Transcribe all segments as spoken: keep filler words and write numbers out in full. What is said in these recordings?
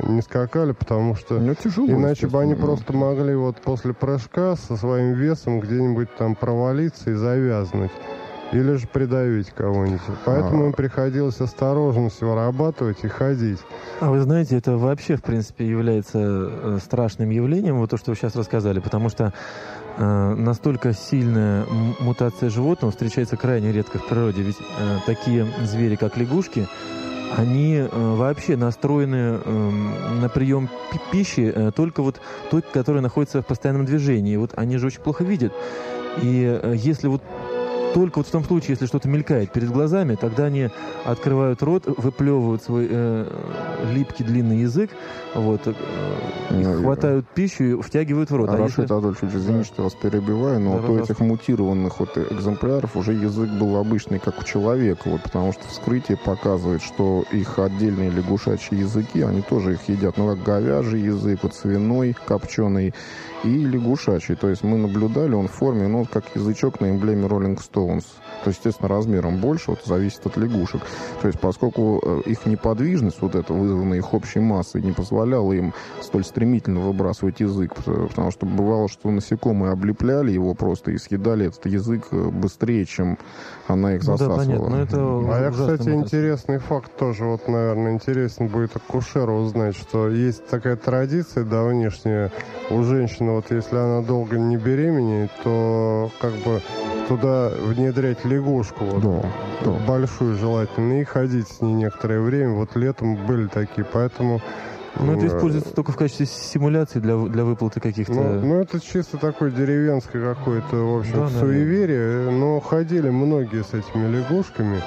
не скакали, потому что ну, тяжело, иначе бы они просто могли вот после прыжка со своим весом где-нибудь там провалиться и завязнуть. Или же придавить кого-нибудь. Поэтому а... им приходилось осторожность вырабатывать и ходить. А вы знаете, это вообще, в принципе, является страшным явлением, вот то, что вы сейчас рассказали, потому что э, настолько сильная мутация животного встречается крайне редко в природе. Ведь э, такие звери, как лягушки, они э, вообще настроены э, на прием пи- пищи э, только вот той, которая находится в постоянном движении. И вот они же очень плохо видят. И э, если вот только вот в том случае, если что-то мелькает перед глазами, тогда они открывают рот, выплевывают свой э, липкий длинный язык, вот, э, ну, хватают я... пищу и втягивают в рот. А Рашид если... Адольфович, извините, что я вас перебиваю, но да, вот у этих мутированных вот экземпляров уже язык был обычный, как у человека, вот, потому что вскрытие показывает, что их отдельные лягушачьи языки, они тоже их едят, ну, как говяжий язык, вот свиной, копченый, и лягушачий. То есть мы наблюдали, он в форме, ну, как язычок на эмблеме Rolling Stones. То есть, естественно, размером больше, вот, зависит от лягушек. То есть, поскольку их неподвижность, вот эта, вызванная их общей массой, не позволяла им столь стремительно выбрасывать язык, потому что бывало, что насекомые облепляли его просто и съедали этот язык быстрее, чем она их засасывала. Ну, да, понятно. Это а я, кстати, интересный факт тоже, вот, наверное, интересно будет акушеру узнать, что есть такая традиция давнишняя у женщины, вот если она долго не беременеет, то как бы туда внедрять лягушку, вот, да, да. большую желательно, и ходить с ней некоторое время. Вот летом были такие, поэтому... Ну, это используется только в качестве симуляции для, для выплаты каких-то... Ну, ну, это чисто такое деревенское какое-то, в общем, да, суеверие, да. Но ходили многие с этими лягушками,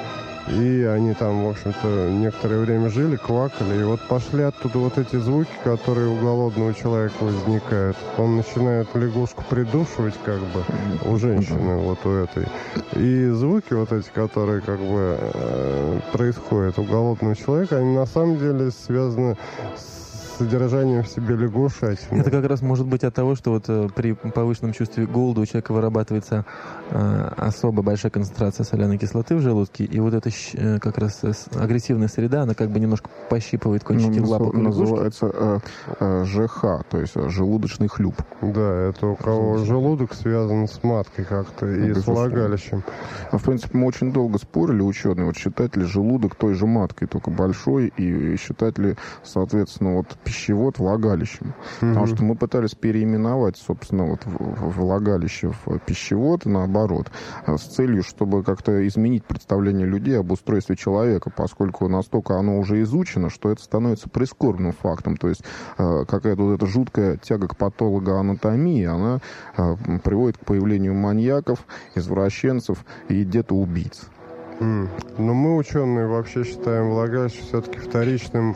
и они там, в общем-то, некоторое время жили, квакали, и вот пошли оттуда вот эти звуки, которые у голодного человека возникают. Он начинает лягушку придушивать, как бы, у женщины, вот у этой. И звуки вот эти, которые, как бы, э, происходят у голодного человека, они на самом деле связаны с содержанием в себе лягушатины. Это как раз может быть от того, что вот э, при повышенном чувстве голода у человека вырабатывается э, особо большая концентрация соляной кислоты в желудке, и вот эта э, как раз э, агрессивная среда, она как бы немножко пощипывает кончики ну, лапок лягушки. Называется э, э, ЖХ, то есть желудочный хлюп. Да, это у кого желудок связан с маткой как-то и безусловно. С влагалищем. А, в принципе, мы очень долго спорили, ученые, вот считать ли желудок той же маткой, только большой, и считать ли, соответственно, вот пищевод влагалищем. Mm-hmm. Потому что мы пытались переименовать, собственно, вот влагалище в пищевод, наоборот, с целью, чтобы как-то изменить представление людей об устройстве человека, поскольку настолько оно уже изучено, что это становится прискорбным фактом. То есть какая-то вот эта жуткая тяга к патологоанатомии, она приводит к появлению маньяков, извращенцев и детоубийц. Mm. Но мы, ученые, вообще считаем влагалище все-таки вторичным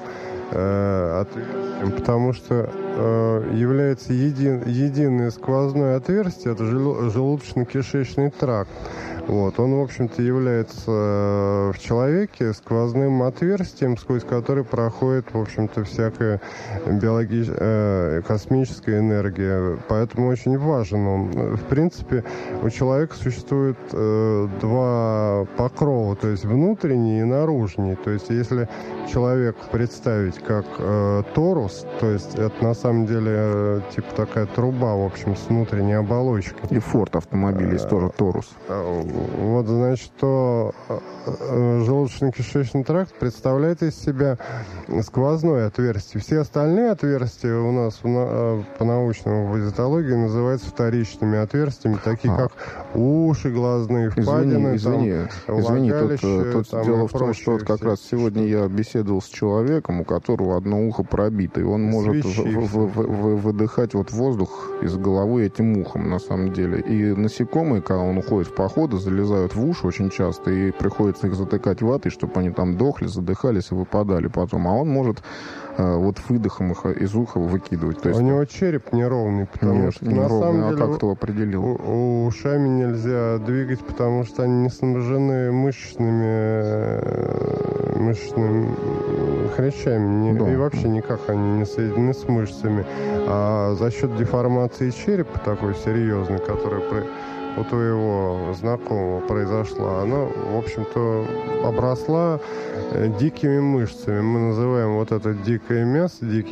э, отверстием, потому что э, является един, единое сквозное отверстие, это жел, желудочно-кишечный тракт. Вот. Он, в общем-то, является э, в человеке сквозным отверстием, сквозь которое проходит, в общем-то, всякая биологи... э, космическая энергия. Поэтому очень важен он. В принципе, у человека существует э, два покрова, то есть внутренний и наружный. То есть, если человек представить как э, торус, то есть это на самом деле э, типа такая труба, в общем, с внутренней оболочкой. И Форд автомобиль есть тоже торус. Вот, значит, то желудочно-кишечный тракт представляет из себя сквозное отверстие. Все остальные отверстия у нас по-научному в визитологии называются вторичными отверстиями, такие а. как уши, глазные впадины, извини, там, извини, влагалище. Тут, тут дело в том, что вот как раз сегодня я беседовал с человеком, у которого одно ухо пробито, и он может в, в, в, в, выдыхать вот воздух из головы этим ухом, на самом деле. И насекомые, когда он уходит в походы, залезают в уши очень часто, и приходится их затыкать ватой, чтобы они там дохли, задыхались и выпадали потом. А он может э, вот выдохом их из уха выкидывать. То есть, у него череп неровный, потому нет, что не на ровный, самом деле а как ты его определил? У, у, ушами нельзя двигать, потому что они не снабжены мышечными, мышечными хрящами. Не, да. И вообще никак они не соединены с мышцами. А за счет деформации черепа такой серьезной, которая у твоего знакомого произошла, она, в общем-то, обросла дикими мышцами. Мы называем вот это дикое мясо, дикий